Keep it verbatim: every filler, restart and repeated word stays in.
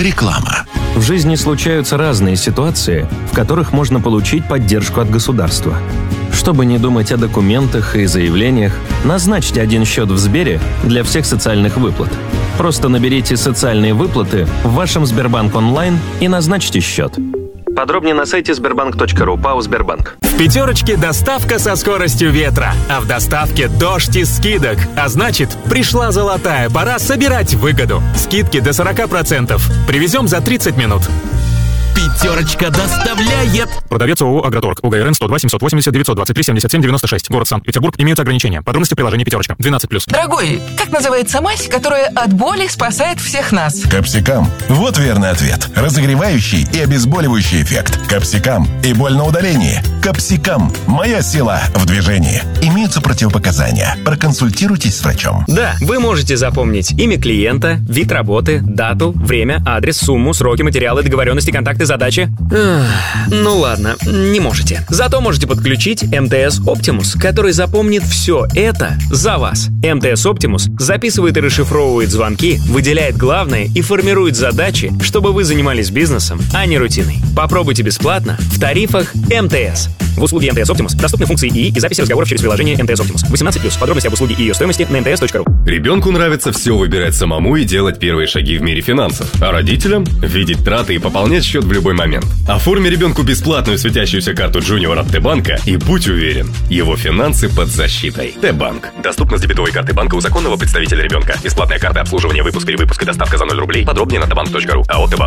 Реклама. В жизни случаются разные ситуации, в которых можно получить поддержку от государства. Чтобы не думать о документах и заявлениях, назначьте один счет в Сбере для всех социальных выплат. Просто наберите «Социальные выплаты» в вашем Сбербанк онлайн и назначьте счет. Подробнее на сайте сбербанк точка ру, ПАО «Сбербанк». В пятерочке доставка со скоростью ветра, а в доставке дождь из скидок. А значит, пришла золотая пора собирать выгоду. Скидки до сорок процентов. Привезем за тридцать минут. Пятерочка доставляет. Продавец ООО «Агроторг». УГРН сто два семьсот восемьдесят девятьсот двадцать три семьдесят семь девяносто шесть. Город Санкт-Петербург. Имеются ограничения. Подробности в приложении «Пятерочка». двенадцать плюс. Дорогой, как называется мазь, которая от боли спасает всех нас? Капсикам. Вот верный ответ. Разогревающий и обезболивающий эффект. Капсикам. И боль на удалении. Капсикам. Моя сила в движении. Имеются противопоказания. Проконсультируйтесь с врачом. Да, вы можете запомнить имя клиента, вид работы, дату, время, адрес, сумму, сроки, материалы, договоренности, контакты, задачи. Эх, ну ладно, не можете. Зато можете подключить эм тэ эс Optimus, который запомнит все это за вас. эм тэ эс Optimus записывает и расшифровывает звонки, выделяет главное и формирует задачи, чтобы вы занимались бизнесом, а не рутиной. Попробуйте бесплатно в тарифах эм тэ эс. В услуге эм тэ эс Optimus доступны функции ИИ и записи разговоров через приложение эм тэ эс Optimus. восемнадцать плюс. Подробности об услуге и ее стоимости на эм тэ эс точка ру. Ребенку нравится все выбирать самому и делать первые шаги в мире финансов. А родителям – видеть траты и пополнять счет в любой момент. Оформи ребенку бесплатную светящуюся карту Junior от Т-банка и будь уверен, его финансы под защитой. Т-банк. Доступна с дебетовой карты банка у законного представителя ребенка. Бесплатная карта обслуживания, выпуск, перевыпуск и доставка за ноль рублей. Подробнее на тэ банк точка ру. АО «Т-банк».